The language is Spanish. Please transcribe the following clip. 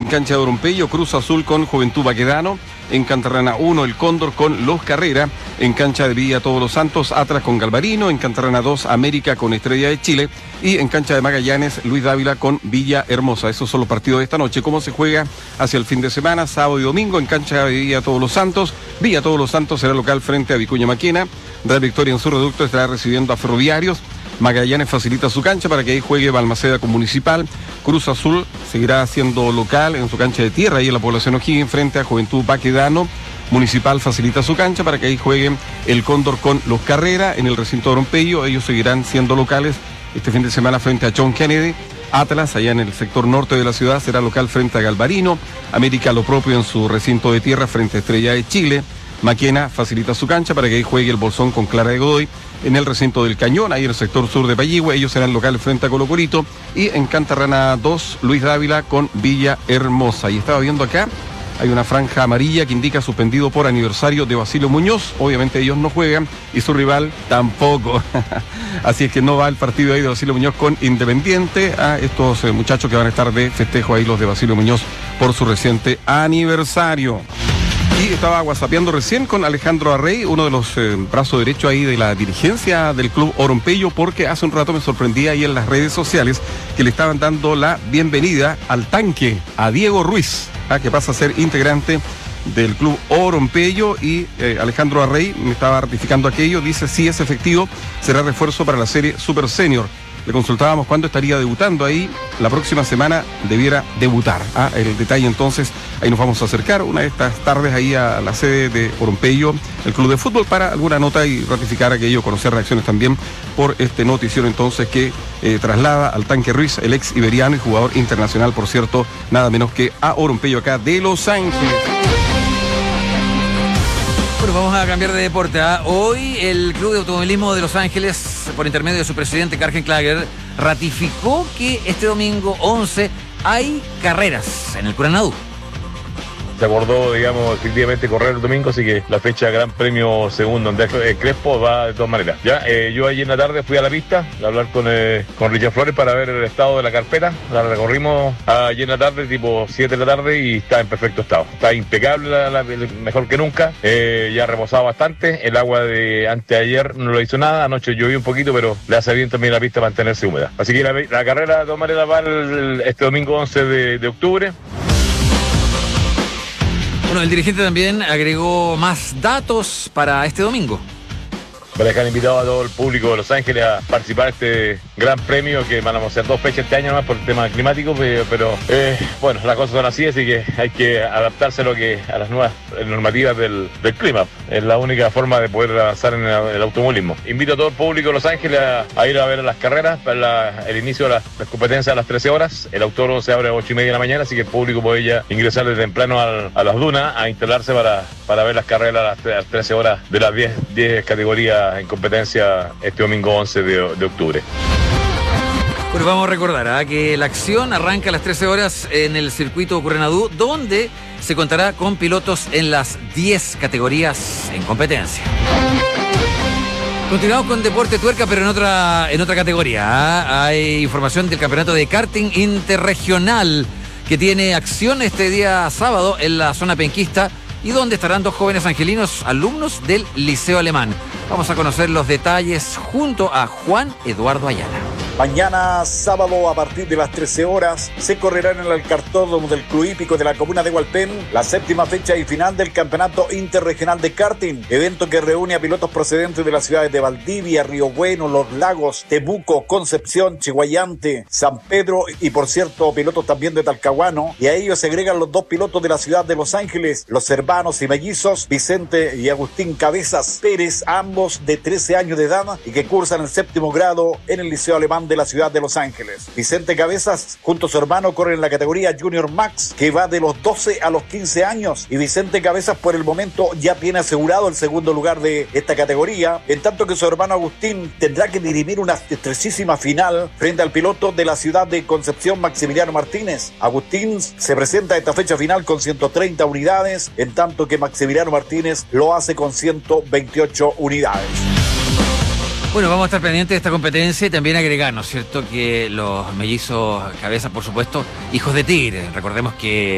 cancha de Orompeyo, Cruz Azul con Juventud Baquedano. En Cantarrana 1, el Cóndor con Los Carrera. En cancha de Villa Todos los Santos, Atlas con Galvarino. En Cantarrana 2, América con Estrella de Chile. Y en cancha de Magallanes, Luis Dávila con Villa Hermosa. Esos son los partidos de esta noche. ¿Cómo se juega hacia el fin de semana? Sábado y domingo en cancha de Villa Todos los Santos. Villa Todos los Santos será local frente a Vicuña Maquena. Real Victoria en su reducto estará recibiendo a Ferroviarios. Magallanes facilita su cancha para que ahí juegue Balmaceda con Municipal. Cruz Azul seguirá siendo local en su cancha de tierra, ahí en la población O'Higgins, frente a Juventud Baquedano. Municipal facilita su cancha para que ahí jueguen el Cóndor con Los Carrera en el recinto de Orompeyo. Ellos seguirán siendo locales este fin de semana frente a John Kennedy. Atlas, allá en el sector norte de la ciudad, será local frente a Galvarino. América lo propio en su recinto de tierra frente a Estrella de Chile. Maquena facilita su cancha para que ahí juegue el Bolsón con Clara de Godoy. En el recinto del Cañón, ahí en el sector sur de Payihue, ellos serán locales frente a Colo Colito. Y en Cantarrana 2, Luis Dávila con Villa Hermosa. Y estaba viendo acá, hay una franja amarilla que indica suspendido por aniversario de Basilio Muñoz. Obviamente ellos no juegan y su rival tampoco. Así es que no va el partido ahí de Basilio Muñoz con Independiente. A estos muchachos que van a estar de festejo ahí, los de Basilio Muñoz, por su reciente aniversario. Y estaba whatsappeando recién con Alejandro Arrey, uno de los brazos derechos ahí de la dirigencia del club Orompeyo, porque hace un rato me sorprendía ahí en las redes sociales que le estaban dando la bienvenida al tanque, a Diego Ruiz, que pasa a ser integrante del club Orompeyo. Y Alejandro Arrey me estaba ratificando aquello, dice sí es efectivo, será refuerzo para la serie Super Senior. Le consultábamos cuándo estaría debutando ahí. La próxima semana debiera debutar. El detalle entonces, ahí nos vamos a acercar una de estas tardes ahí a la sede de Orompeyo, el club de fútbol, para alguna nota y ratificar aquello, conocer reacciones también por este noticiero entonces que traslada al tanque Ruiz, el ex iberiano y jugador internacional, por cierto, nada menos que a Orompeyo acá de Los Ángeles. Bueno, vamos a cambiar de deporte. Hoy el Club de Automovilismo de Los Ángeles, por intermedio de su presidente Kargen Klager, ratificó que este domingo 11 hay carreras en el Curanadú. Se acordó, digamos, efectivamente correr el domingo, así que la fecha Gran Premio Segundo Andrés Crespo va de todas maneras. Ya, yo ayer en la tarde fui a la pista a hablar con Richard Flores para ver el estado de la carpeta. La recorrimos ayer en la tarde, tipo 7 de la tarde, y está en perfecto estado. Está impecable, mejor que nunca. Ya ha reposado bastante. El agua de anteayer no lo hizo nada. Anoche llovió un poquito, pero le hace bien también la pista mantenerse húmeda. Así que la carrera de todas maneras va este domingo 11 de octubre. Bueno, el dirigente también agregó más datos para este domingo. Para dejar invitado a todo el público de Los Ángeles a participar de este gran premio, que van a hacer 2 fechas este año más por el tema climático, pero bueno, las cosas son así que hay que adaptarse a las nuevas normativas del clima. Es la única forma de poder avanzar en el automovilismo. Invito a todo el público de Los Ángeles a ir a ver las carreras, para el inicio de las competencias a las 13 horas. El autódromo se abre a 8:30 de la mañana, así que el público puede ya ingresar desde temprano a las dunas, a instalarse para ver las carreras a las 13 horas de las 10 categorías en competencia este domingo 11 de octubre. Bueno, vamos a recordar que la acción arranca a las 13 horas en el circuito Curanadú, donde se contará con pilotos en las 10 categorías en competencia. Continuamos con Deporte Tuerca, pero en otra categoría. Hay información del campeonato de karting interregional que tiene acción este día sábado en la zona penquista, y donde estarán 2 jóvenes angelinos, alumnos del Liceo Alemán. Vamos a conocer los detalles junto a Juan Eduardo Ayala. Mañana sábado a partir de las 13 horas se correrá en el cartódromo del Club Hípico de la comuna de Hualpén la 7ª fecha y final del campeonato interregional de karting, evento que reúne a pilotos procedentes de las ciudades de Valdivia, Río Bueno, Los Lagos, Temuco, Concepción, Chihuayante, San Pedro y, por cierto, pilotos también de Talcahuano, y a ellos se agregan los 2 pilotos de la ciudad de Los Ángeles, los hermanos y mellizos Vicente y Agustín Cabezas Pérez, ambos de 13 años de edad y que cursan el 7º grado en el Liceo Alemán de la ciudad de Los Ángeles. Vicente Cabezas junto a su hermano corren en la categoría Junior Max, que va de los 12 a los 15 años, y Vicente Cabezas por el momento ya tiene asegurado el 2º lugar de esta categoría, en tanto que su hermano Agustín tendrá que dirimir una estrechísima final frente al piloto de la ciudad de Concepción, Maximiliano Martínez. Agustín se presenta a esta fecha final con 130 unidades, en tanto que Maximiliano Martínez lo hace con 128 unidades. Bueno, vamos a estar pendientes de esta competencia y también agregar, ¿no es cierto?, que los mellizos Cabezas, por supuesto, hijos de Tigre. Recordemos que